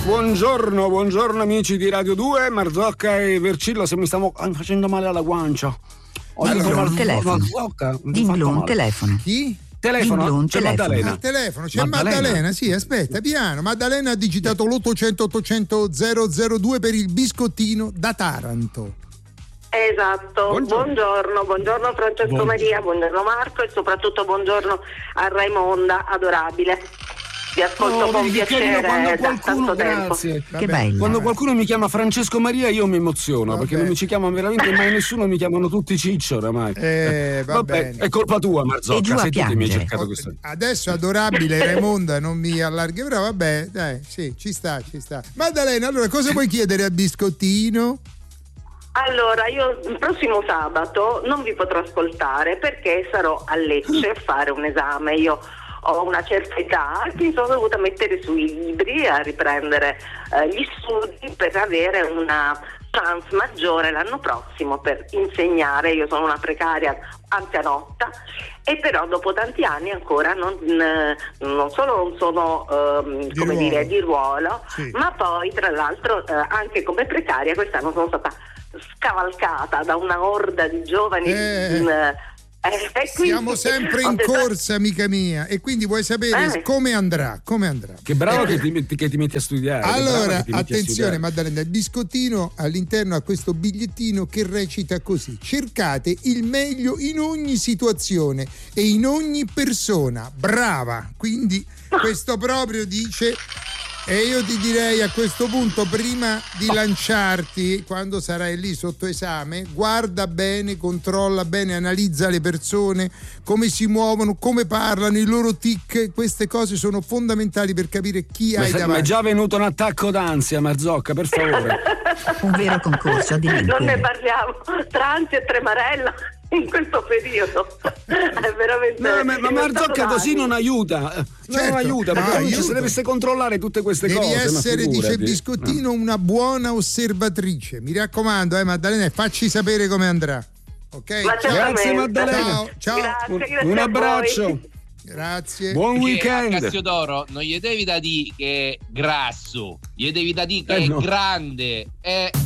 Buongiorno amici di Radio 2, Marzocca e Vercillo, se mi stavo facendo male alla guancia. Dimmelo un telefono. Chi? Telefono? C'è Maddalena. Al telefono c'è Maddalena, sì, aspetta, piano. Maddalena ha digitato l'800 800 002 per il biscottino da Taranto. Esatto, buongiorno Francesco Maria, buongiorno Marco e soprattutto buongiorno a Raimonda, adorabile. Vi ascolto con piacere da tanto tempo. Che bello. Quando qualcuno mi chiama Francesco Maria io mi emoziono, perché non mi ci chiamano veramente mai nessuno, mi chiamano tutti Ciccio oramai. Vabbè, è colpa tua Marzocca, sei tu che mi hai cercato questo. Adesso è adorabile Raimonda, non mi allarghi, però vabbè, dai, sì, ci sta. Maddalena, allora cosa vuoi chiedere a biscottino? Allora, io il prossimo sabato non vi potrò ascoltare perché sarò a Lecce a fare un esame. Io ho una certa età e mi sono dovuta mettere sui libri a riprendere gli studi per avere una chance maggiore l'anno prossimo per insegnare. Io sono una precaria anzianotta e però dopo tanti anni ancora non solo non sono di ruolo, sì, ma poi tra l'altro anche come precaria quest'anno sono stata scavalcata da una orda di giovani. Siamo sempre in corsa, amica mia, e quindi vuoi sapere come andrà? Che bravo che ti metti a studiare. Allora, attenzione Maddalena, il biscottino all'interno ha questo bigliettino che recita così: cercate il meglio in ogni situazione e in ogni persona. Brava! Quindi questo proprio dice. E io ti direi a questo punto, prima di lanciarti, quando sarai lì sotto esame, guarda bene, controlla bene, analizza le persone, come si muovono, come parlano, i loro tic. Queste cose sono fondamentali per capire chi hai davanti. Ma è già venuto un attacco d'ansia, Marzocca, per favore. Un vero concorso di lingue. Non ne parliamo, tra ansia e tremarella in questo periodo è veramente ma Marzocca così non aiuta. Certo, non aiuta, perché aiuta. Si deve controllare tutte queste cose. Devi essere, dice Biscottino, una buona osservatrice. Mi raccomando, Maddalena, facci sapere come andrà. Ok? Grazie Maddalena. Ciao. Grazie un abbraccio. Grazie. Buon weekend. A Cassiodoro non gli devi da dire che è grasso, gli devi da dire che è grande.